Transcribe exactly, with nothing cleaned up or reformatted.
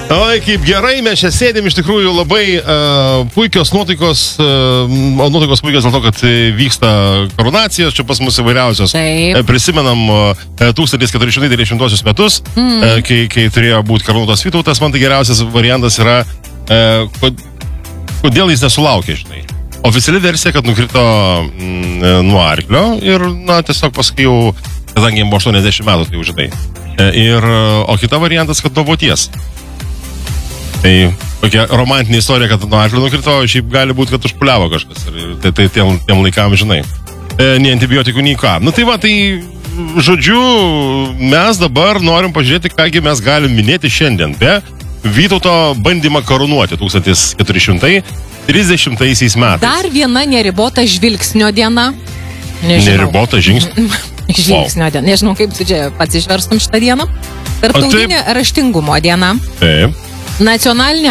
Oi, kaip gerai, mes čia sėdėm, iš tikrųjų labai uh, puikios nuotaikos, uh, o nuotaikos puikios dėl to, kad vyksta koronacijos, čia pas mus įvairiausios. Taip. Prisimenam uh, tūkstantis keturi šimtai devyniasdešimtuosius metus, mm. uh, kai, kai turėjo būti karūnuotas Vytautas, man tai geriausias variantas yra, uh, kod, kodėl jis nesulaukė, žinai. Oficiali versija, kad nukrito mm, nuo arklio ir, na, tiesiog paskui jau, kadangi jam buvo aštuoniasdešimt metų, tai jau žinai. Uh, ir, uh, o kita variantas, kad nuo voties. Tai tokia romantinė istorija, kad nuo arklio nukrito, šiaip gali būti, kad užpuliavo kažkas. Ir tai, tai tiem, tiem laikam, žinai. E, nei antibiotikų, nei ką. Nu tai va, tai žodžiu, mes dabar norim pažiūrėti, kągi mes galim minėti šiandien. Be Vytauto bandymą karūnuoti tūkstantis keturi šimtai trisdešimtaisiais metais. Dar viena neribota žvilgsnio diena. Nežinau. Neribota žingsnio. Žvilgsnio diena. Nežinau, kaip tu čia pats išverstum šitą dieną. Tarptautinė raštingumo diena. Taip. Nacionalinė